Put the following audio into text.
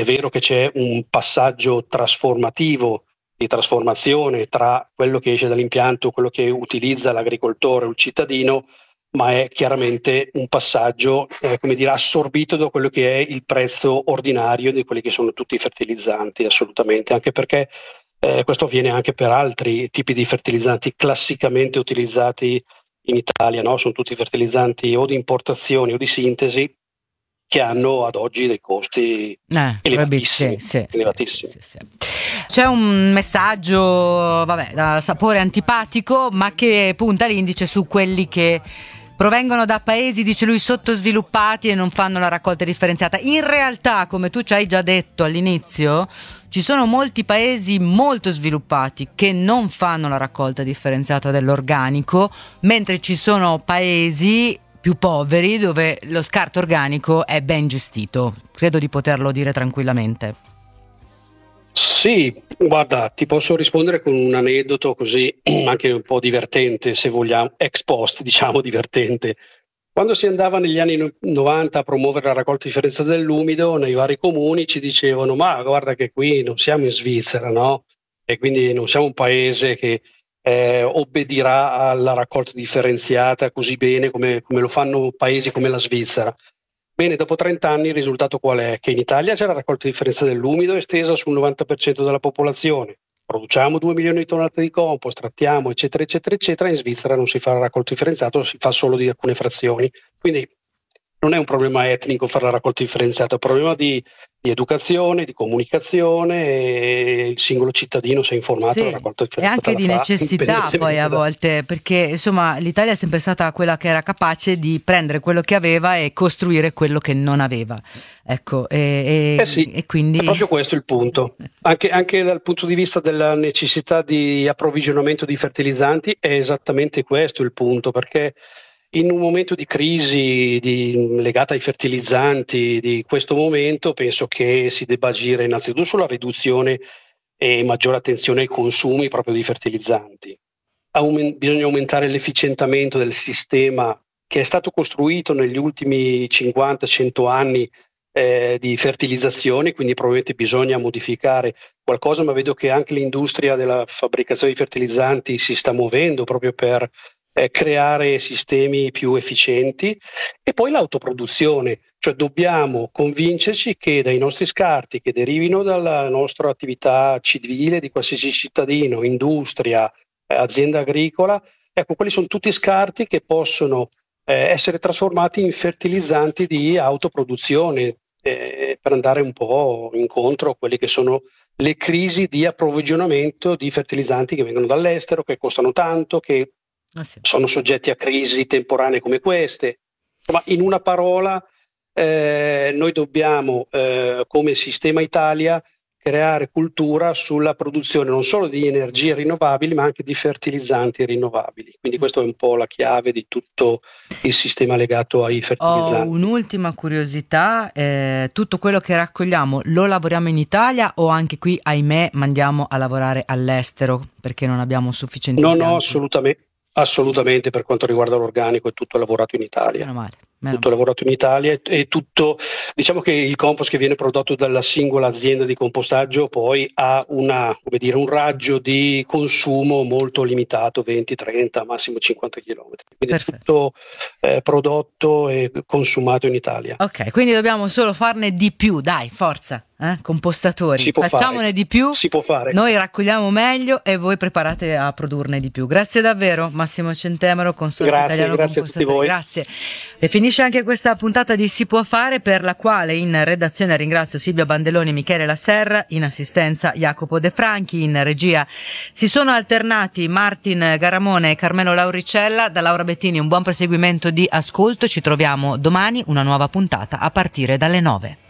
vero che c'è un passaggio trasformativo, di trasformazione tra quello che esce dall'impianto, quello che utilizza l'agricoltore o il cittadino, ma è chiaramente un passaggio assorbito da quello che è il prezzo ordinario di quelli che sono tutti i fertilizzanti, assolutamente, anche perché questo avviene anche per altri tipi di fertilizzanti classicamente utilizzati in Italia, no? Sono tutti fertilizzanti o di importazione o di sintesi che hanno ad oggi dei costi elevatissimi. Sì. C'è un messaggio, vabbè, da sapore antipatico, ma che punta l'indice su quelli che provengono da paesi, dice lui, sottosviluppati e non fanno la raccolta differenziata. In realtà, come tu ci hai già detto all'inizio, ci sono molti paesi molto sviluppati che non fanno la raccolta differenziata dell'organico, mentre ci sono paesi più poveri dove lo scarto organico è ben gestito. Credo di poterlo dire tranquillamente. Sì, guarda, ti posso rispondere con un aneddoto così anche un po' divertente, se vogliamo, ex post, diciamo divertente. Quando si andava negli anni 90 a promuovere la raccolta differenziata dell'umido nei vari comuni, ci dicevano: ma guarda che qui non siamo in Svizzera, no? E quindi non siamo un paese che obbedirà alla raccolta differenziata così bene come lo fanno paesi come la Svizzera. Bene, dopo 30 anni il risultato qual è? Che in Italia c'è la raccolta differenziata dell'umido estesa sul 90% della popolazione. Produciamo 2 milioni di tonnellate di compost, trattiamo, eccetera, eccetera, eccetera. In Svizzera non si fa la raccolta differenziata, si fa solo di alcune frazioni. Quindi non è un problema etnico fare la raccolta differenziata, è un problema di educazione, di comunicazione, e il singolo cittadino si è informato, la raccolta differenziata e anche di necessità poi a volte, perché insomma l'Italia è sempre stata quella che era capace di prendere quello che aveva e costruire quello che non aveva, ecco, sì, e quindi è proprio questo il punto, anche dal punto di vista della necessità di approvvigionamento di fertilizzanti è esattamente questo il punto, perché in un momento di crisi legata ai fertilizzanti di questo momento, penso che si debba agire innanzitutto sulla riduzione e maggiore attenzione ai consumi proprio di fertilizzanti. Bisogna aumentare l'efficientamento del sistema che è stato costruito negli ultimi 50-100 anni di fertilizzazione, quindi probabilmente bisogna modificare qualcosa, ma vedo che anche l'industria della fabbricazione di fertilizzanti si sta muovendo proprio per creare sistemi più efficienti, e poi l'autoproduzione, cioè dobbiamo convincerci che dai nostri scarti che derivino dalla nostra attività civile di qualsiasi cittadino, industria, azienda agricola, ecco, quelli sono tutti scarti che possono essere trasformati in fertilizzanti di autoproduzione, per andare un po' incontro a quelle che sono le crisi di approvvigionamento di fertilizzanti che vengono dall'estero, che costano tanto, che sono soggetti a crisi temporanee come queste. Ma in una parola, noi dobbiamo, come Sistema Italia, creare cultura sulla produzione non solo di energie rinnovabili, ma anche di fertilizzanti rinnovabili. Quindi questa è un po' la chiave di tutto il sistema legato ai fertilizzanti. Ho un'ultima curiosità, tutto quello che raccogliamo lo lavoriamo in Italia o anche qui, ahimè, mandiamo a lavorare all'estero perché non abbiamo sufficienti impianti? No, assolutamente, per quanto riguarda l'organico è tutto lavorato in Italia. Meno male. Tutto lavorato in Italia e tutto, diciamo che il compost che viene prodotto dalla singola azienda di compostaggio poi ha un raggio di consumo molto limitato, 20, 30, massimo 50 km. Quindi è tutto prodotto e consumato in Italia. Ok, quindi dobbiamo solo farne di più, dai, forza, compostatori. Facciamone di più, si può fare. Noi raccogliamo meglio e voi preparate a produrne di più. Grazie davvero, Massimo Centemero, Consorzio Italiano Grazie a tutti voi. Grazie. E finisce anche questa puntata di Si può fare, per la quale in redazione ringrazio Silvia Bandeloni e Michele Laserra, in assistenza Jacopo De Franchi, in regia si sono alternati Martin Garamone e Carmelo Lauricella. Da Laura Bettini un buon proseguimento di ascolto, ci troviamo domani, una nuova puntata a partire dalle 9.